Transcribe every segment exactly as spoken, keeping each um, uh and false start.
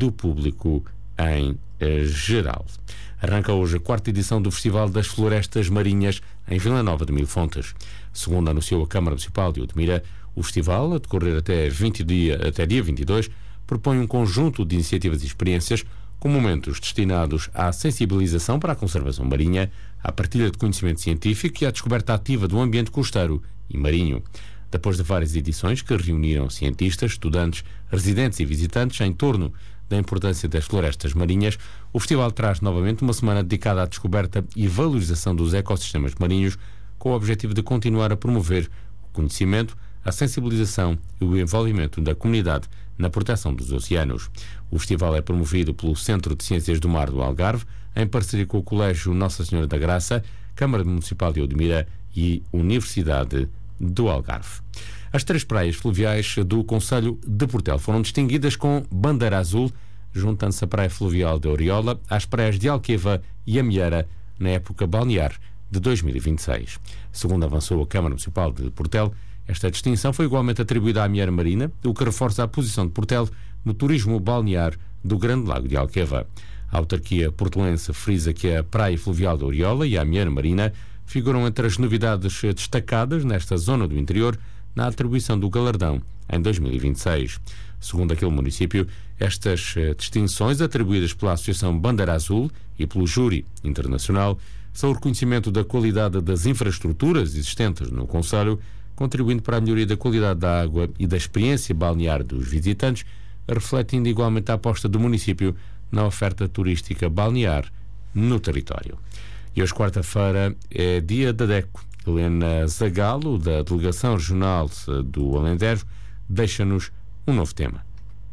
do público em geral. Arranca hoje a quarta edição do Festival das Florestas Marinhas em Vila Nova de Mil Fontes. Segundo anunciou a Câmara Municipal de Odmira, o festival, a decorrer até, vinte dia, até dia vinte e dois, propõe um conjunto de iniciativas e experiências com momentos destinados à sensibilização para a conservação marinha, à partilha de conhecimento científico e à descoberta ativa do ambiente costeiro e marinho. Depois de várias edições que reuniram cientistas, estudantes, residentes e visitantes em torno da importância das florestas marinhas, o festival traz novamente uma semana dedicada à descoberta e valorização dos ecossistemas marinhos, com o objetivo de continuar a promover o conhecimento, a sensibilização e o envolvimento da comunidade na proteção dos oceanos. O festival é promovido pelo Centro de Ciências do Mar do Algarve, em parceria com o Colégio Nossa Senhora da Graça, Câmara Municipal de Odmira e Universidade do Algarve. As três praias fluviais do concelho de Portel foram distinguidas com bandeira azul, juntando-se a praia fluvial de Oriola às praias de Alqueva e Amieira, na época balnear de dois mil e vinte e seis. Segundo avançou a Câmara Municipal de Portel, esta distinção foi igualmente atribuída à Amieira Marina, o que reforça a posição de Portel no turismo balnear do Grande Lago de Alqueva. A autarquia portelense frisa que a praia fluvial de Oriola e a Amieira Marina figuram entre as novidades destacadas nesta zona do interior na atribuição do galardão em dois mil e vinte e seis. Segundo aquele município, estas distinções atribuídas pela Associação Bandeira Azul e pelo Júri Internacional são o reconhecimento da qualidade das infraestruturas existentes no concelho, contribuindo para a melhoria da qualidade da água e da experiência balnear dos visitantes, refletindo igualmente a aposta do município na oferta turística balnear no território. E hoje, quarta-feira, é dia da DECO. Helena Zagalo, da Delegação Regional do Alentejo, deixa-nos um novo tema.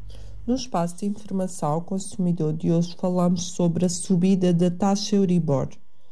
No espaço de informação ao consumidor de hoje falamos sobre a subida da taxa Euribor.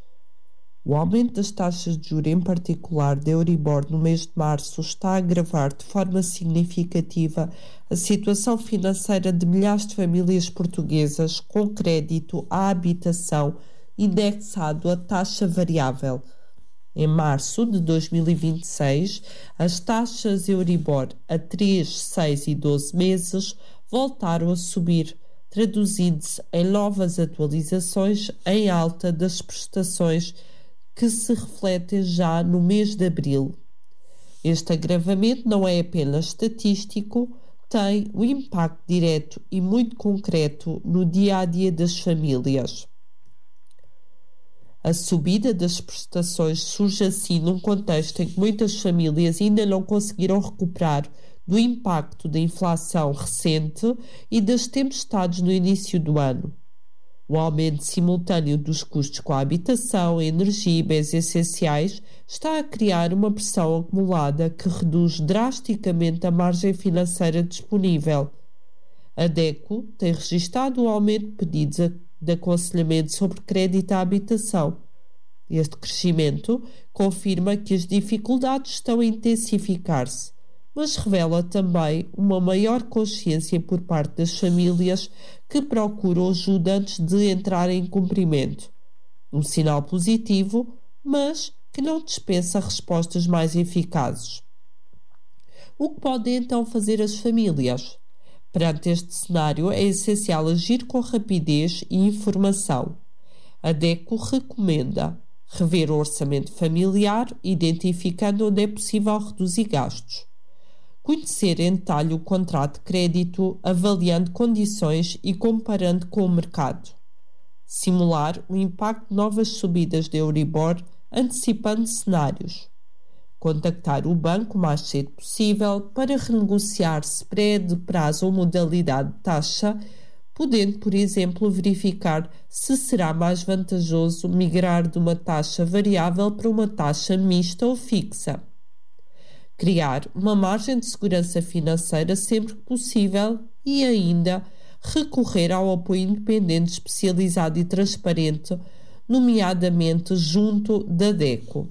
O aumento das taxas de juros, em particular da Euribor, no mês de março, está a agravar de forma significativa a situação financeira de milhares de famílias portuguesas com crédito à habitação indexado à taxa variável. Em março de dois mil e vinte e seis, as taxas Euribor a três, seis e doze meses voltaram a subir, traduzindo-se em novas atualizações em alta das prestações que se refletem já no mês de abril. Este agravamento não é apenas estatístico, tem um impacto direto e muito concreto no dia-a-dia das famílias. A subida das prestações surge assim num contexto em que muitas famílias ainda não conseguiram recuperar do impacto da inflação recente e das tempestades no início do ano. O aumento simultâneo dos custos com a habitação, energia e bens essenciais está a criar uma pressão acumulada que reduz drasticamente a margem financeira disponível. A DECO tem registado o aumento de pedidos de aconselhamento sobre crédito à habitação. Este crescimento confirma que as dificuldades estão a intensificar-se, mas revela também uma maior consciência por parte das famílias que procuram ajuda antes de entrar em cumprimento. Um sinal positivo, mas que não dispensa respostas mais eficazes. O que podem então fazer as famílias? Perante este cenário, é essencial agir com rapidez e informação. A DECO recomenda rever o orçamento familiar, identificando onde é possível reduzir gastos. Conhecer em detalhe o contrato de crédito, avaliando condições e comparando com o mercado. Simular o impacto de novas subidas de Euribor, antecipando cenários. Contactar o banco o mais cedo possível para renegociar spread, prazo ou modalidade de taxa, podendo, por exemplo, verificar se será mais vantajoso migrar de uma taxa variável para uma taxa mista ou fixa. Criar uma margem de segurança financeira sempre que possível e ainda recorrer ao apoio independente, especializado e transparente, nomeadamente junto da DECO.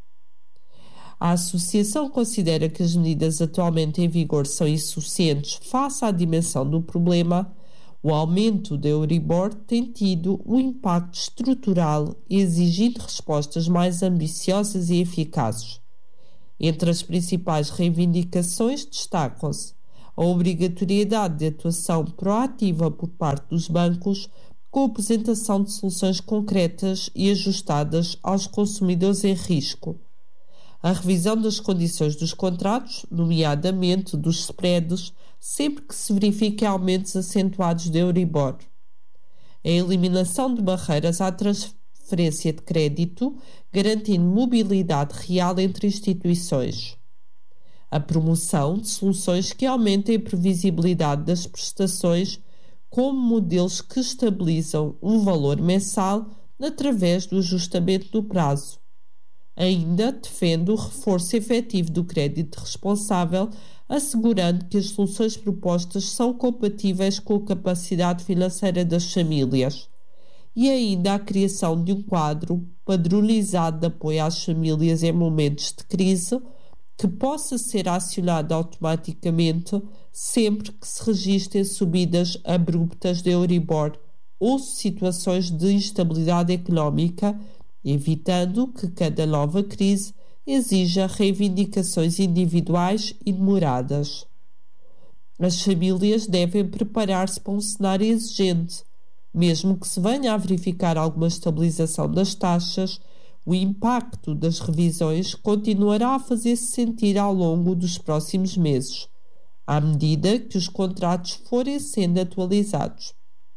A Associação considera que as medidas atualmente em vigor são insuficientes face à dimensão do problema. O aumento da Euribor tem tido um impacto estrutural, exigindo respostas mais ambiciosas e eficazes. Entre as principais reivindicações destacam-se a obrigatoriedade de atuação proativa por parte dos bancos com a apresentação de soluções concretas e ajustadas aos consumidores em risco, a revisão das condições dos contratos, nomeadamente dos spreads, sempre que se verifiquem aumentos acentuados de Euribor, a eliminação de barreiras à transferência de crédito, garantindo mobilidade real entre instituições, a promoção de soluções que aumentem a previsibilidade das prestações, como modelos que estabilizam um valor mensal através do ajustamento do prazo. Ainda defende o reforço efetivo do crédito responsável, assegurando que as soluções propostas são compatíveis com a capacidade financeira das famílias. E ainda a criação de um quadro padronizado de apoio às famílias em momentos de crise, que possa ser acionado automaticamente sempre que se registrem subidas abruptas de Euribor ou situações de instabilidade económica, evitando que cada nova crise exija reivindicações individuais e demoradas. As famílias devem preparar-se para um cenário exigente. Mesmo que se venha a verificar alguma estabilização das taxas, o impacto das revisões continuará a fazer-se sentir ao longo dos próximos meses, à medida que os contratos forem sendo atualizados.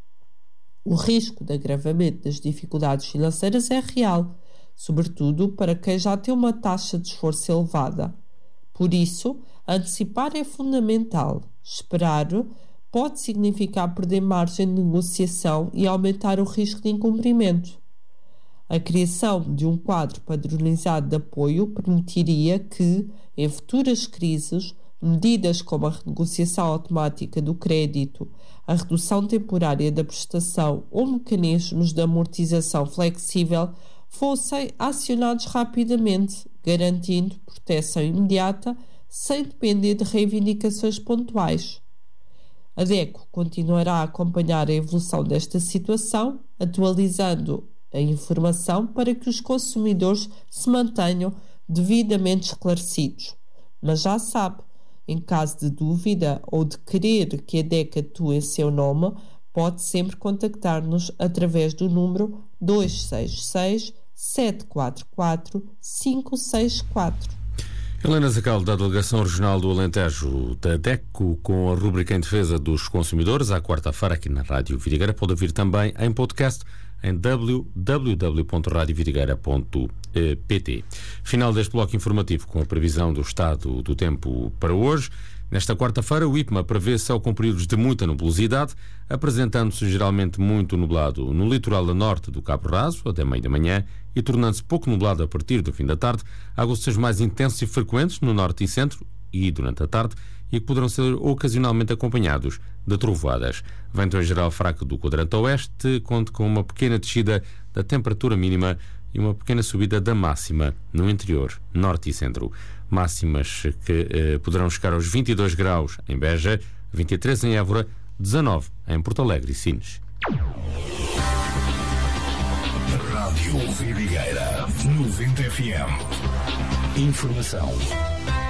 O risco de agravamento das dificuldades financeiras é real, sobretudo para quem já tem uma taxa de esforço elevada. Por isso, antecipar é fundamental. Esperar pode significar perder margem de negociação e aumentar o risco de incumprimento. A criação de um quadro padronizado de apoio permitiria que, em futuras crises, medidas como a renegociação automática do crédito, a redução temporária da prestação ou mecanismos de amortização flexível fossem acionados rapidamente, garantindo proteção imediata sem depender de reivindicações pontuais. A DECO continuará a acompanhar a evolução desta situação, atualizando a informação para que os consumidores se mantenham devidamente esclarecidos. Mas já sabe, em caso de dúvida ou de querer que a DECO atue em seu nome, pode sempre contactar-nos através do número dois seis seis, sete quatro quatro, cinco seis quatro. Helena Zacaldo, da Delegação Regional do Alentejo da DECO, com a rubrica em defesa dos consumidores, à quarta-feira aqui na Rádio Vidigueira. Pode ouvir também em podcast em w w w ponto radio vidigueira ponto p t. Final deste bloco informativo com a previsão do estado do tempo para hoje. Nesta quarta-feira, o IPMA prevê céu com períodos de muita nubosidade, apresentando-se geralmente muito nublado no litoral a norte do Cabo Raso, até meio da manhã, e tornando-se pouco nublado a partir do fim da tarde, aguaceiros mais intensos e frequentes no norte e centro e durante a tarde, e que poderão ser ocasionalmente acompanhados de trovoadas. Vento em geral fraco do quadrante oeste, conta com uma pequena descida da temperatura mínima e uma pequena subida da máxima no interior, norte e centro. Máximas que eh, poderão chegar aos vinte e dois graus em Beja, vinte e três em Évora, dezanove em Porto Alegre e Sines. Rádio Vidigueira noventa F M. Informação